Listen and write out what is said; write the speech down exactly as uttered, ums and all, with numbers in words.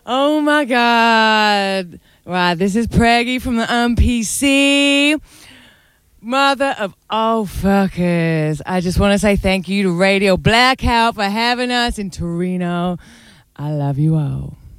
Oh my God. Right, this is Preggy from the M P C. Mother of all fuckers. I just want to say thank you to Radio Blackout for having us in Torino. I love you all.